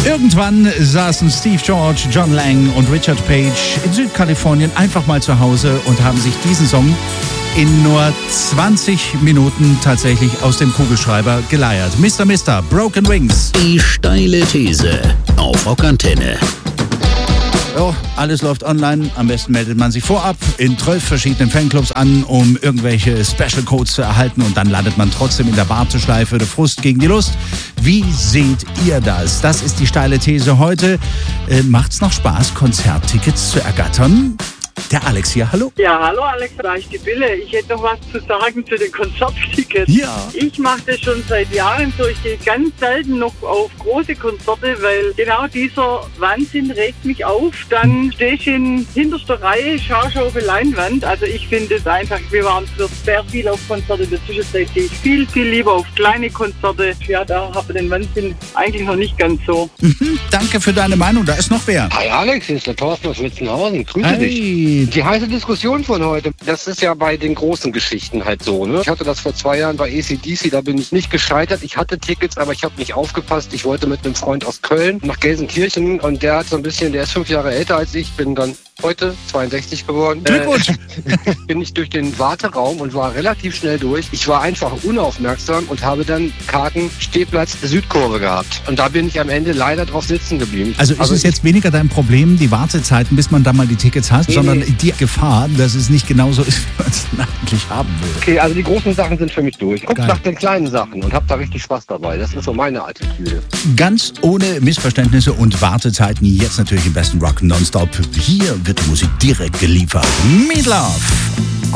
Irgendwann saßen Steve George, John Lang und Richard Page in Südkalifornien einfach mal zu Hause und haben sich diesen Song in nur 20 Minuten tatsächlich aus dem Kugelschreiber geleiert. Mr. Broken Wings. Die steile These auf Rockantenne. So, alles läuft online. Am besten meldet man sich vorab in 12 verschiedenen Fanclubs an, um irgendwelche Special Codes zu erhalten. Und dann landet man trotzdem in der Warteschleife der Frust gegen die Lust. Wie seht ihr das? Das ist die steile These heute. Macht's noch Spaß, Konzerttickets zu ergattern? Der Alex hier, hallo. Ja, hallo Alex, da ist die Bille. Ich hätte noch was zu sagen zu den Konzerttickets. Ja. Ich mache das schon seit Jahren so. Ich gehe ganz selten noch auf große Konzerte, weil genau dieser Wahnsinn regt mich auf. Dann stehe ich in hinterster Reihe, schaue schon auf eine Leinwand. Also ich finde es einfach, wir waren für sehr viel auf Konzerte. In der Zwischenzeit gehe ich viel lieber auf kleine Konzerte. Ja, da habe ich den Wahnsinn eigentlich noch nicht ganz so. Danke für deine Meinung, da ist noch wer. Hi Alex, hier ist der Thorsten aus Witzenhausen. Grüße dich. Die heiße Diskussion von heute, das ist ja bei den großen Geschichten halt so. Ne? Ich hatte das vor 2 Jahren bei AC/DC, da bin ich nicht gescheitert. Ich hatte Tickets, aber ich habe nicht aufgepasst. Ich wollte mit einem Freund aus Köln nach Gelsenkirchen und der hat so ein bisschen, der ist 5 Jahre älter als ich, bin dann heute 62 geworden. Glückwunsch! Bin ich durch den Warteraum und war relativ schnell durch. Ich war einfach unaufmerksam und habe dann Karten Stehplatz Südkurve gehabt. Und da bin ich am Ende leider drauf sitzen geblieben. Also ist es jetzt weniger dein Problem, die Wartezeiten, bis man da mal die Tickets hat, sondern die Gefahr, dass es nicht genauso ist, wie man es eigentlich haben will. Okay, also die großen Sachen sind für mich durch. Guck Geil. nach den kleinen Sachen und hab da richtig Spaß dabei. Das ist so meine Attitüde. Ganz ohne Missverständnisse und Wartezeiten, jetzt natürlich im besten Rock nonstop. Hier wird die Musik direkt geliefert. Meat Love!